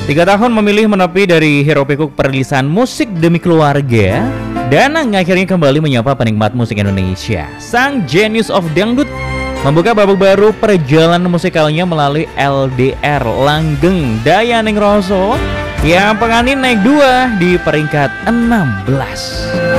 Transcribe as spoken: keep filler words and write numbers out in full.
Tiga tahun memilih menepi dari hiruk pikuk perilisan musik demi keluarga, Danang akhirnya kembali menyapa penikmat musik Indonesia. Sang Genius of Dangdut membuka babak baru perjalanan musikalnya melalui L D R Langgeng Dayaning Roso yang penganin naik dua di peringkat enam belas.